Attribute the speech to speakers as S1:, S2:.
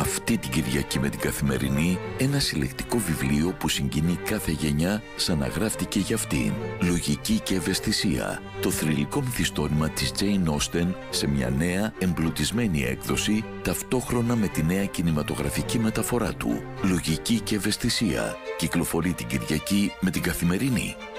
S1: Αυτή την Κυριακή με την Καθημερινή, ένα συλλεκτικό βιβλίο που συγκινεί κάθε γενιά σαν να γράφτηκε για αυτήν. Λογική και ευαισθησία. Το θρυλικό μυθιστόρημα της Jane Austen σε μια νέα εμπλουτισμένη έκδοση, ταυτόχρονα με τη νέα κινηματογραφική μεταφορά του. Λογική και ευαισθησία. Κυκλοφορεί την Κυριακή με την Καθημερινή.